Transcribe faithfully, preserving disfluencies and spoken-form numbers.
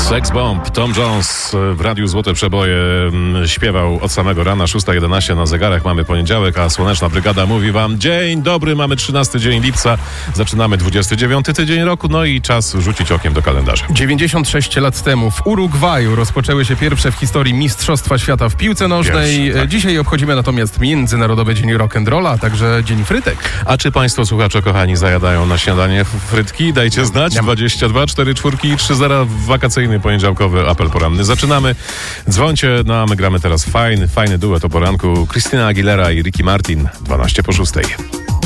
Sex Bomb, Tom Jones w Radiu Złote Przeboje śpiewał od samego rana, szósta jedenaście na zegarach, mamy poniedziałek, a Słoneczna Brygada mówi wam dzień dobry, mamy trzynasty dzień lipca, zaczynamy dwudziesty dziewiąty tydzień roku, no i czas rzucić okiem do kalendarza. dziewięćdziesiąt sześć lat temu w Urugwaju rozpoczęły się pierwsze w historii Mistrzostwa Świata w piłce nożnej. Pierwszy, tak. Dzisiaj obchodzimy natomiast Międzynarodowy Dzień Rock'n'Rolla, a także Dzień Frytek. A czy państwo słuchacze kochani zajadają na śniadanie frytki? Dajcie znać, dwadzieścia dwa cztery cztery trzy zero, wakacyjny poniedziałkowy apel poranny. Zaczynamy. Dzwońcie, no a my gramy teraz fajny, fajny duet o poranku. Christina Aguilera i Ricky Martin, dwanaście po szóstej.